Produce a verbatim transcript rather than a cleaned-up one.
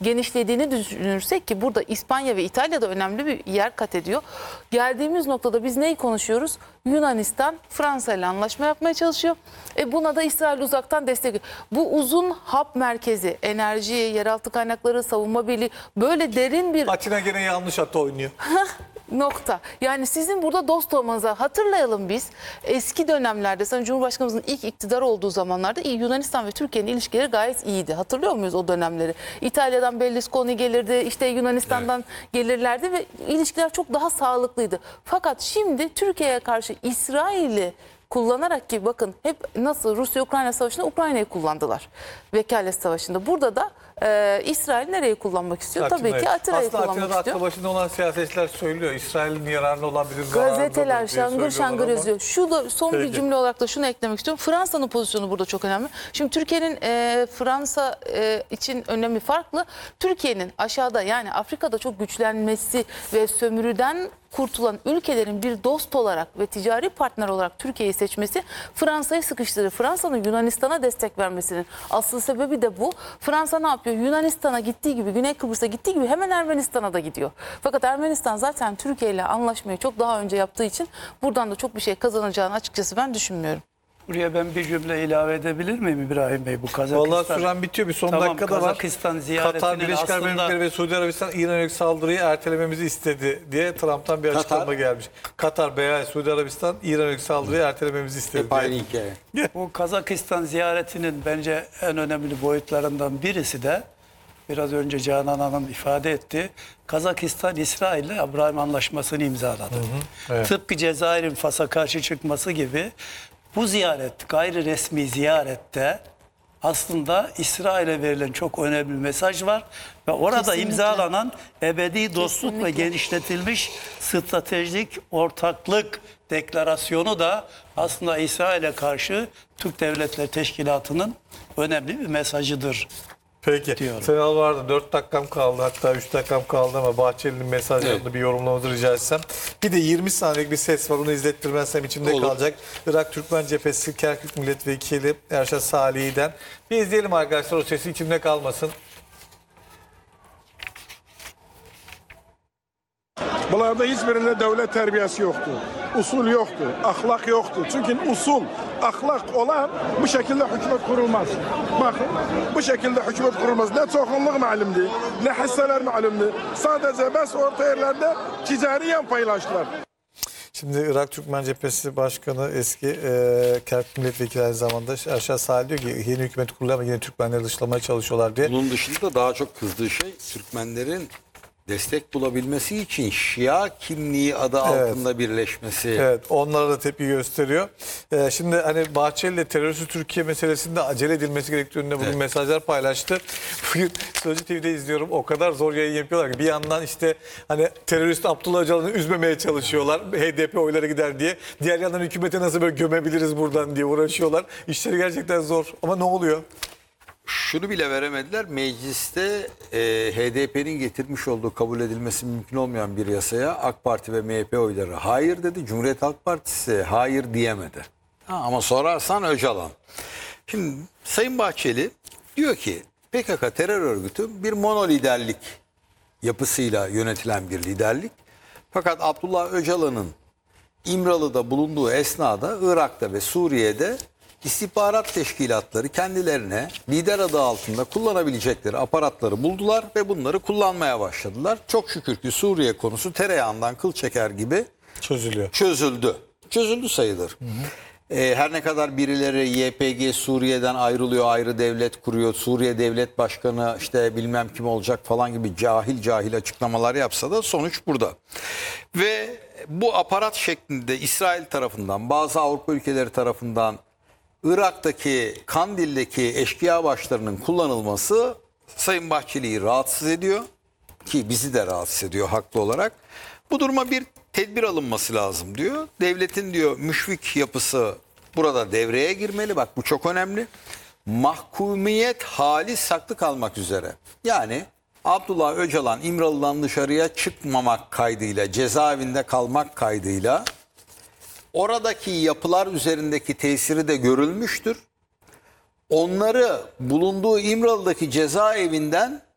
genişlediğini düşünürsek ki burada İspanya ve İtalya da önemli bir yer kat ediyor. Geldiğimiz noktada biz neyi konuşuyoruz? Yunanistan Fransa ile anlaşma yapmaya çalışıyor. E buna da İsrail uzaktan destek veriyor. Bu uzun hap merkezi, enerji, yeraltı kaynakları, savunma birliği, böyle derin bir... Atina gene yanlış hatta oynuyor. Nokta. Yani sizin burada dost olmanıza hatırlayalım biz. Eski dönemlerde, Sayın Cumhurbaşkanımızın ilk iktidar olduğu zamanlarda Yunanistan ve Türkiye'nin ilişkileri gayet iyiydi. Hatırlıyor muyuz o dönemleri? İtalya'dan Berlusconi gelirdi, işte Yunanistan'dan evet. gelirlerdi ve ilişkiler çok daha sağlıklıydı. Fakat şimdi Türkiye'ye karşı İsrail'i kullanarak, ki bakın hep nasıl Rusya-Ukrayna savaşında Ukrayna'yı kullandılar. Vekalet savaşında. Burada da e, İsrail nereyi kullanmak istiyor? Atina'yı. Tabii ki Atina'yı Aslında kullanmak Atina'da istiyor. aklı başında olan siyasetçiler söylüyor. İsrail'in yararına olan bir Gazeteler şangır şangır yazıyor. Şu da son Peki. bir cümle olarak da şunu eklemek istiyorum. Fransa'nın pozisyonu burada çok önemli. Şimdi Türkiye'nin e, Fransa e, için önemi farklı. Türkiye'nin aşağıda, yani Afrika'da çok güçlenmesi ve sömürüden kurtulan ülkelerin bir dost olarak ve ticari partner olarak Türkiye'yi seçmesi Fransa'yı sıkıştırır. Fransa'nın Yunanistan'a destek vermesinin asıl sebebi de bu. Fransa ne yapıyor? Yunanistan'a gittiği gibi, Güney Kıbrıs'a gittiği gibi hemen Ermenistan'a da gidiyor. Fakat Ermenistan zaten Türkiye ile anlaşmayı çok daha önce yaptığı için buradan da çok bir şey kazanacağını açıkçası ben düşünmüyorum. Buraya ben bir cümle ilave edebilir miyim İbrahim Bey? Bu Kazakistan. Vallahi süren bitiyor. Bir son tamam, dakikada var. Kazakistan ziyaretinin Katar, Birleşik Arap aslında... Emirlikleri ve Suudi Arabistan İran yönelik saldırıyı ertelememizi istedi diye Trump'tan bir açıklama Katar. gelmiş. Katar, B A, Suudi Arabistan İran yönelik saldırıyı ertelememizi istedi. Hep aynı hikaye. Bu Kazakistan ziyaretinin bence en önemli boyutlarından birisi de biraz önce Canan Hanım ifade etti. Kazakistan İsrail ile Abraham Anlaşması'nı imzaladı. Hı hı, evet. Tıpkı Cezayir'in Fas'a karşı çıkması gibi bu ziyaret, gayri resmi ziyarette aslında İsrail'e verilen çok önemli bir mesaj var. Ve orada Kesinlikle. imzalanan ebedi dostluk Kesinlikle. ve genişletilmiş stratejik ortaklık deklarasyonu da aslında İsrail'e karşı Türk Devletleri Teşkilatı'nın önemli bir mesajıdır. Peki. Diyorum. Senal vardı. dört dakikam kaldı. Hatta üç dakikam kaldı ama Bahçeli'nin mesajlarını evet. bir yorumlamanızı rica etsem. Bir de yirmi saniyelik bir ses var. Onu izlettirmezsem içimde Olur. kalacak. Irak Türkmen Cephesi Kerkük Milletvekili Erşad Salih'den. Bir izleyelim arkadaşlar, o sesi içimde kalmasın. Bunlarda hiçbirinde devlet terbiyesi yoktu. Usul yoktu. Ahlak yoktu. Çünkü usul, ahlak olan bu şekilde hükümet kurulmaz. Bakın bu şekilde hükümet kurulmaz. Ne çoğunluk malumdu, ne hisseler malumdu. Sadece bes orta yerlerde ticariyen paylaştılar. Şimdi Irak Türkmen Cephesi Başkanı eski e, Kerkük Milletvekili aynı zamanda Erşad Salih diyor ki yeni hükümet kuruluyor ama yine Türkmenleri dışlamaya çalışıyorlar diye. Bunun dışında daha çok kızdığı şey Türkmenlerin destek bulabilmesi için Şia kimliği adı evet. altında birleşmesi. Evet, onlara da tepki gösteriyor. Ee, şimdi hani Bahçeli ile terörsüz Türkiye meselesinde acele edilmesi gerektiğinde bugün evet. mesajlar paylaştı. Bugün Sözcü T V'de izliyorum. O kadar zor yayın yapıyorlar ki bir yandan işte hani terörist Abdullah Öcalan'ı üzmemeye çalışıyorlar. H D P oyları gider diye. Diğer yandan hükümete nasıl böyle gömebiliriz buradan diye uğraşıyorlar. İşleri gerçekten zor. Ama ne oluyor? Şunu bile veremediler. Mecliste e, H D P'nin getirmiş olduğu kabul edilmesi mümkün olmayan bir yasaya AK Parti ve M H P oyları hayır dedi. Cumhuriyet Halk Partisi hayır diyemedi. Ha, ama sorarsan Öcalan. Şimdi Sayın Bahçeli diyor ki P K K terör örgütü bir monoliderlik yapısıyla yönetilen bir liderlik. Fakat Abdullah Öcalan'ın İmralı'da bulunduğu esnada Irak'ta ve Suriye'de İstihbarat teşkilatları kendilerine lider adı altında kullanabilecekleri aparatları buldular ve bunları kullanmaya başladılar. Çok şükür ki Suriye konusu tereyağından kıl çeker gibi çözülüyor. Çözüldü. Çözüldü sayılır. Hı hı. Ee, her ne kadar birileri Y P G Suriye'den ayrılıyor, ayrı devlet kuruyor, Suriye devlet başkanı işte bilmem kim olacak falan gibi cahil cahil açıklamalar yapsa da sonuç burada. Ve bu aparat şeklinde İsrail tarafından, bazı Avrupa ülkeleri tarafından Irak'taki, Kandil'deki eşkıya başlarının kullanılması Sayın Bahçeli'yi rahatsız ediyor ki bizi de rahatsız ediyor haklı olarak. Bu duruma bir tedbir alınması lazım diyor. Devletin diyor müşfik yapısı burada devreye girmeli. Bak bu çok önemli. Mahkumiyet hali saklı kalmak üzere. Yani Abdullah Öcalan İmralı'dan dışarıya çıkmamak kaydıyla, cezaevinde kalmak kaydıyla oradaki yapılar üzerindeki tesiri de görülmüştür. Onları bulunduğu İmralı'daki cezaevinden